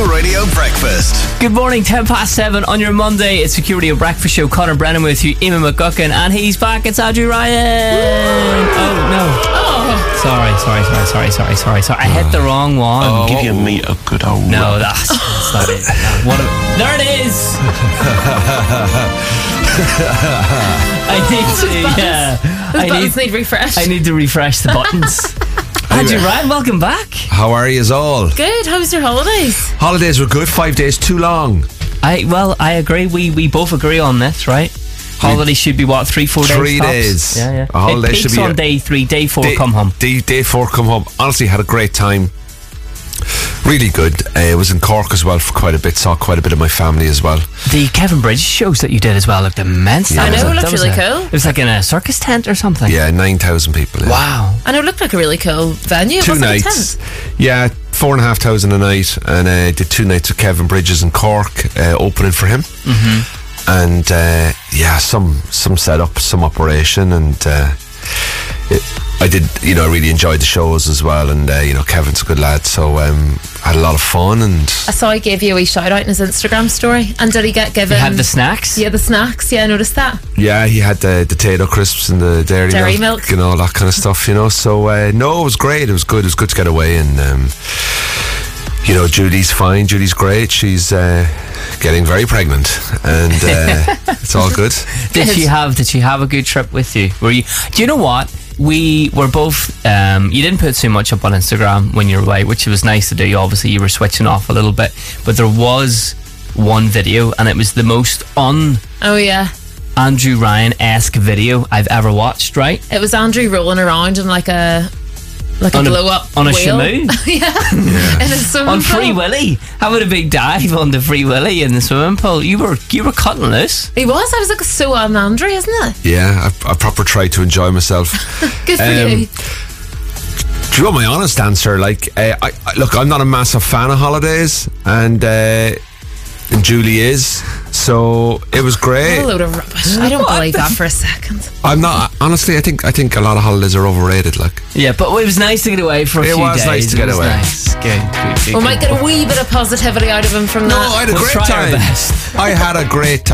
Q Radio Breakfast. Good morning, 7:10 on your Monday. It's the Q Radio Breakfast Show. Conor Brennan with you, Eamon McGuckin, and he's back. It's Andrew Ryan. Oh, no. Oh. Sorry. I hit the wrong one. Give your meat a good old No, that's not it. No, there it is. Buttons need refresh. I need to refresh the buttons. Andrew Ryan, welcome back. How are you all? Good. How was your holidays? Holidays were good. 5 days too long. I agree. We both agree on this, right? Holidays should be what, 3-4 days? 3 tops? days. Yeah. A holiday should be on day 3, day 4 come home. Day 4 come home. Honestly, had a great time. Really good. I was in Cork as well for quite a bit. Saw quite a bit of my family as well. The Kevin Bridges shows that you did as well looked immense. Yeah. I know, it looked really cool. It was like in a circus tent or something. Yeah, 9,000 people. Yeah. Wow. I know, it looked like a really cool venue. 2 Wasn't it nights. a tent? Yeah, 4,500 a night, and I did 2 nights with Kevin Bridges in Cork, opening for him. Mm-hmm. And some setup, some operation, and I did. I really enjoyed the shows as well, and Kevin's a good lad, so had a lot of fun. And I saw he gave you a wee shout out in his Instagram story. And did he get given? He had the snacks. Yeah, the snacks. Yeah, I noticed that. Yeah, he had the potato crisps and the dairy milk and all that kind of stuff. So no, it was great. It was good. It was good to get away, and Julie's fine. Julie's great. She's getting very pregnant, and it's all good. Did she have a good trip with you? Were you? Do you know what? We were both. You didn't put too much up on Instagram when you were away, which was nice to do. Obviously, you were switching off a little bit, but there was one video, and it was the most Oh yeah. Andrew Ryan-esque video I've ever watched. Right? It was Andrew rolling around in like a blow up on a wheel. Shamu. Yeah. In a swimming on pool. Free Willy, having a big dive on the Free Willy in the swimming pool. You were cutting loose. He was. I was like, so on Andrew, isn't it? Yeah, I proper tried to enjoy myself. Good for you. Do you want my honest answer? Like, look, I'm not a massive fan of holidays, and Julie is, so it was great. What a load of rubbish. I don't believe that for a second. I'm not. Honestly, I think a lot of holidays are overrated. Like, yeah, but it was nice to get away for a few days. It was nice to get away. Nice. Good. We might get a wee bit of positivity out of him from that. No, I had a great We'll try our time. best. I had a great time.